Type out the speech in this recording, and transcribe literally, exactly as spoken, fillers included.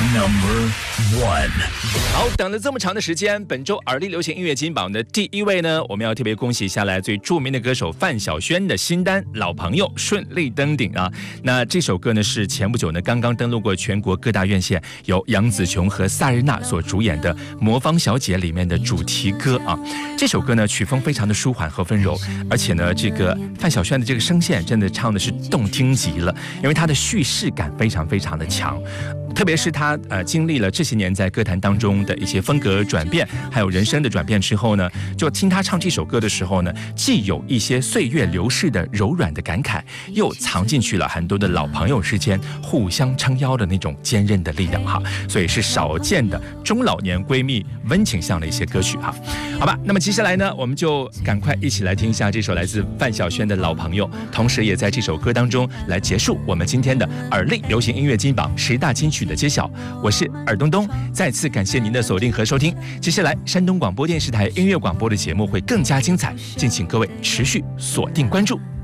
Number one。 好，等了这么长的时间，本周耳力流行音乐金榜的第一位呢，我们要特别恭喜下来最著名的歌手范晓萱的新单《老朋友》顺利登顶啊！那这首歌呢是前不久呢刚刚登陆过全国各大院线，由杨紫琼和萨日娜所主演的《魔方小姐》里面的主题歌啊。这首歌呢曲风非常的舒缓和温柔，而且呢这个范晓萱的这个声线真的唱的是动听极了，因为她的叙事感非常非常的强。特别是他呃经历了这些年在歌坛当中的一些风格转变，还有人生的转变之后呢，就听他唱这首歌的时候呢，既有一些岁月流逝的柔软的感慨，又藏进去了很多的老朋友之间互相撑腰的那种坚韧的力量哈，所以是少见的中老年闺蜜温情向的一些歌曲哈。好吧，那么接下来呢，我们就赶快一起来听一下这首来自范晓萱的老朋友，同时也在这首歌当中来结束我们今天的耳力流行音乐金榜十大金曲的揭晓。我是尔东东，再次感谢您的锁定和收听。接下来山东广播电视台音乐广播的节目会更加精彩，敬请各位持续锁定关注。